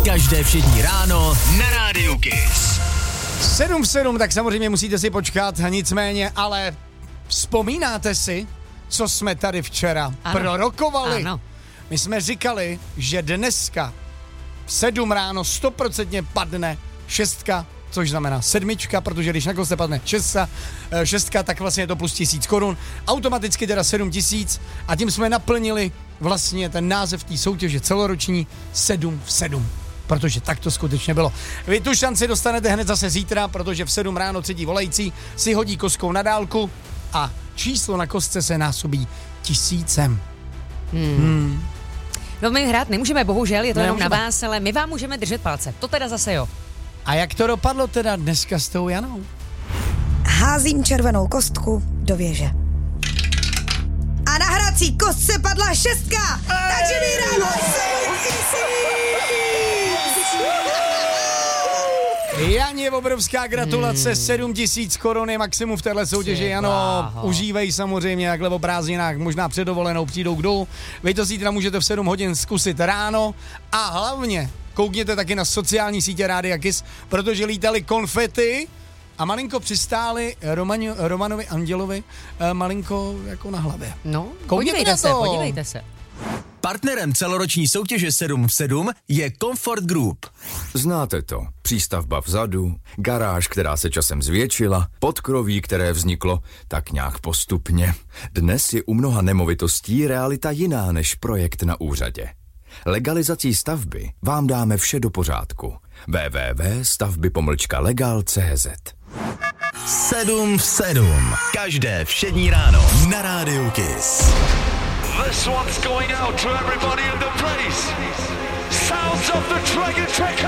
Každé všední ráno na Rádiu Kiss. 7 v 7, tak samozřejmě musíte si počkat, nicméně, ale vzpomínáte si, co jsme tady včera prorokovali? Ano. My jsme říkali, že dneska v 7 ráno 100% padne 6, což znamená 7, protože když na kostce padne 6, tak vlastně je to plus 1000 korun, automaticky teda 7000 a tím jsme naplnili vlastně ten název té soutěže celoroční 7 v 7. Protože tak to skutečně bylo. Vy tu šanci dostanete hned zase zítra, protože v 7 ráno třetí volající si hodí kostkou na dálku a číslo na kostce se násobí 1000. No my hrát nemůžeme, bohužel, je to jenom na vás, ale my vám můžeme držet palce. To teda zase jo. A jak to dopadlo teda dneska s tou Janou? Házím červenou kostku do věže. A na hrací kostce padla 6. Takže vyhráno 7000. Janě, obrovská gratulace, 7000 korun je maximum v téhle soutěži, Jano, užívej samozřejmě takhle o prázdninách, možná před dovolenou přijdou k dolu, vy to zítra můžete v 7 hodin zkusit ráno a hlavně koukněte taky na sociální sítě Rádia Kiss, protože lítaly konfety a malinko přistáli Romanovi Andělovi malinko jako na hlavě. No, Koukněte podívejte se. Partnerem celoroční soutěže 7 v 7 je Comfort Group. Znáte to. Přístavba vzadu, garáž, která se časem zvětšila, podkroví, které vzniklo tak nějak postupně. Dnes je u mnoha nemovitostí realita jiná než projekt na úřadě. Legalizací stavby vám dáme vše do pořádku. www.stavby-legal.cz 7 v 7. Každé všední ráno na Rádiu Kiss. This one's going out to everybody in the place. Sounds of the Dragon Tracker.